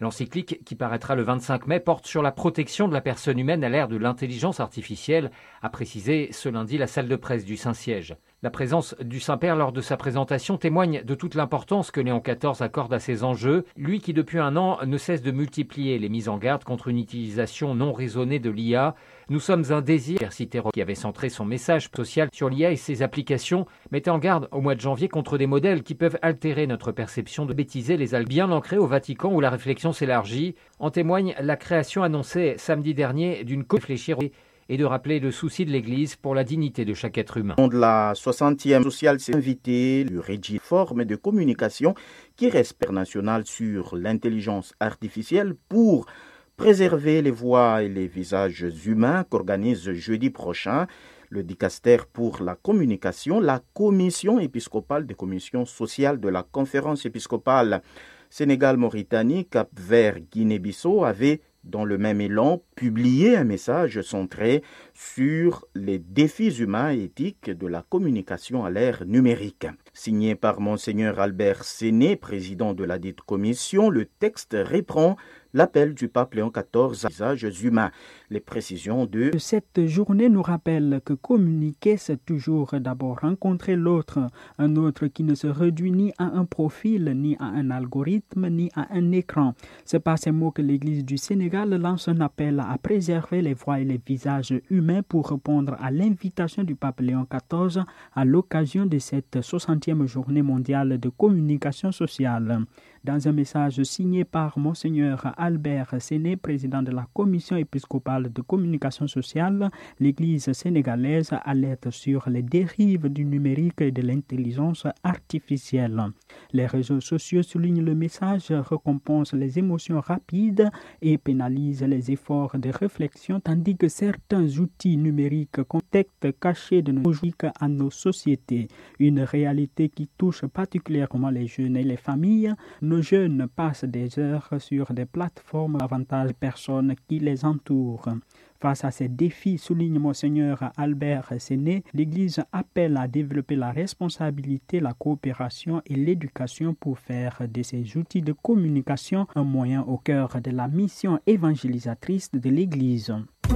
L'encyclique, qui paraîtra le 25 mai, porte sur la protection de la personne humaine à l'ère de l'intelligence artificielle, a précisé ce lundi la salle de presse du Saint-Siège. La présence du Saint-Père lors de sa présentation témoigne de toute l'importance que Léon XIV accorde à ces enjeux, lui qui depuis un an ne cesse de multiplier les mises en garde contre une utilisation non raisonnée de l'IA. Nous sommes un désir, qui avait centré son message social sur l'IA et ses applications, mettait en garde au mois de janvier contre des modèles qui peuvent altérer notre perception de bêtiser les algues. Bien ancré au Vatican où la réflexion s'élargit, en témoigne la création annoncée samedi dernier d'une réfléchir et de rappeler le souci de l'Église pour la dignité de chaque être humain. La 60e sociale s'est invitée le Régie forme de communication qui reste internationale sur l'intelligence artificielle pour préserver les voix et les visages humains qu'organise jeudi prochain le dicaster pour la communication, la commission épiscopale des commissions sociales de la conférence épiscopale Sénégal-Mauritanie, Cap-Vert, Guinée-Bissau avait dans le même élan, publié un message centré sur les défis humains et éthiques de la communication à l'ère numérique. Signé par Monseigneur Albert Séné, président de la dite commission, le texte reprend l'appel du pape Léon XIV à visages humains. Les précisions de cette journée nous rappellent que communiquer, c'est toujours d'abord rencontrer l'autre, un autre qui ne se réduit ni à un profil, ni à un algorithme, ni à un écran. C'est par ces mots que l'Église du Sénégal lance un appel à préserver les voix et les visages humains pour répondre à l'invitation du pape Léon XIV à l'occasion de cette 60e journée mondiale de communication sociale. Dans un message signé par Monseigneur Albert Séné, président de la Commission épiscopale de communication sociale, l'Église sénégalaise alerte sur les dérives du numérique et de l'intelligence artificielle. Les réseaux sociaux, soulignent le message, récompensent les émotions rapides et pénalisent les efforts de réflexion, tandis que certains outils numériques contextes cachés de nos logiques à nos sociétés. Une réalité qui touche particulièrement les jeunes et les familles. Nos jeunes passent des heures sur des plateformes avantage des personnes qui les entourent. Face à ces défis, souligne Monseigneur Albert Séné, l'Église appelle à développer la responsabilité, la coopération et l'éducation pour faire de ces outils de communication un moyen au cœur de la mission évangélisatrice de l'Église.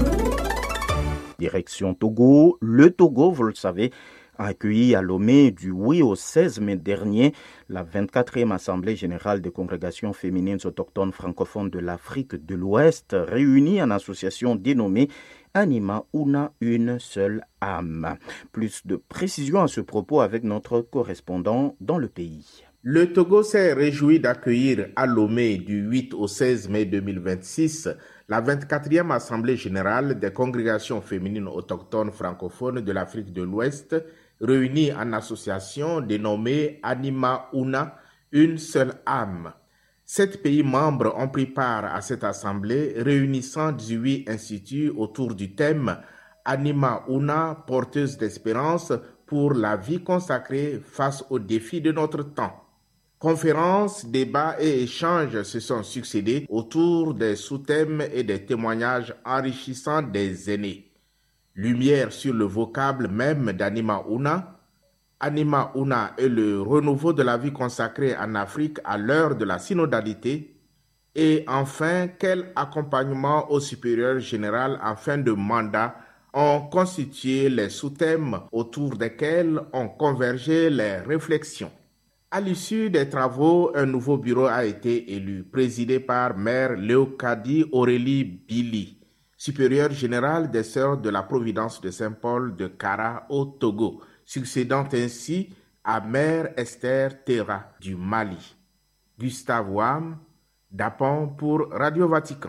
Direction Togo. Le Togo, vous le savez, a accueilli à Lomé du 8 au 16 mai dernier la 24e Assemblée générale des congrégations féminines autochtones francophones de l'Afrique de l'Ouest, réunies en association dénommée Anima Una, une seule âme. Plus de précisions à ce propos avec notre correspondant dans le pays. Le Togo s'est réjoui d'accueillir à Lomé du 8 au 16 mai 2026 la 24e Assemblée générale des congrégations féminines autochtones francophones de l'Afrique de l'Ouest, réunis en association dénommée Anima Una, une seule âme. 7 pays membres ont pris part à cette assemblée réunissant 18 instituts autour du thème Anima Una, porteuse d'espérance pour la vie consacrée face aux défis de notre temps. Conférences, débats et échanges se sont succédés autour des sous-thèmes et des témoignages enrichissants des aînés. Lumière sur le vocable même d'Anima Una. Anima Una est le renouveau de la vie consacrée en Afrique à l'heure de la synodalité. Et enfin, quel accompagnement au supérieur général en fin de mandat ont constitué les sous-thèmes autour desquels ont convergé les réflexions. À l'issue des travaux, un nouveau bureau a été élu, présidé par Mère Léocadie Aurélie Billy, supérieure générale des Sœurs de la Providence de Saint-Paul de Kara au Togo, succédant ainsi à Mère Esther Terra du Mali. Gustave Wam, Dapon pour Radio Vatican.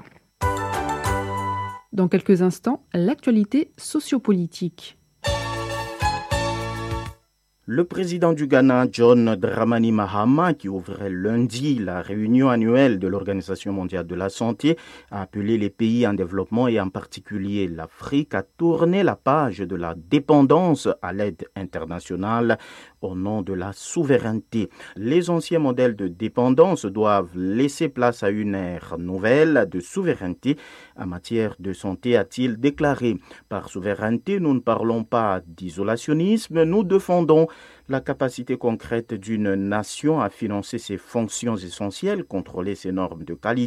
Dans quelques instants, l'actualité sociopolitique. Le président du Ghana, John Dramani Mahama, qui ouvrait lundi la réunion annuelle de l'Organisation mondiale de la santé, a appelé les pays en développement et en particulier l'Afrique à tourner la page de la dépendance à l'aide internationale au nom de la souveraineté. Les anciens modèles de dépendance doivent laisser place à une ère nouvelle de souveraineté en matière de santé, a-t-il déclaré. Par souveraineté, nous ne parlons pas d'isolationnisme, nous défendons la capacité concrète d'une nation à financer ses fonctions essentielles, contrôler ses normes de qualité,